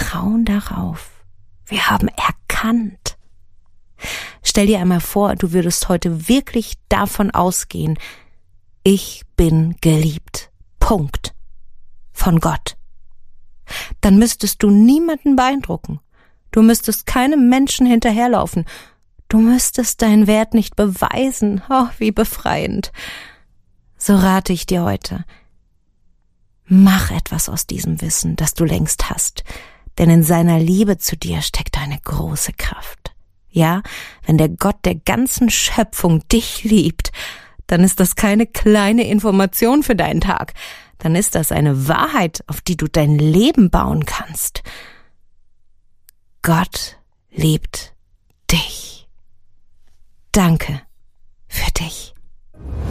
vertrauen darauf. Wir haben erkannt. Stell dir einmal vor, du würdest heute wirklich davon ausgehen, ich bin geliebt. Punkt. Von Gott. Dann müsstest du niemanden beeindrucken. Du müsstest keinem Menschen hinterherlaufen. Du müsstest deinen Wert nicht beweisen. Oh, wie befreiend. So rate ich dir heute. Mach etwas aus diesem Wissen, das du längst hast. Denn in seiner Liebe zu dir steckt eine große Kraft. Ja, wenn der Gott der ganzen Schöpfung dich liebt, dann ist das keine kleine Information für deinen Tag. Dann ist das eine Wahrheit, auf die du dein Leben bauen kannst. Gott liebt dich. Danke für dich.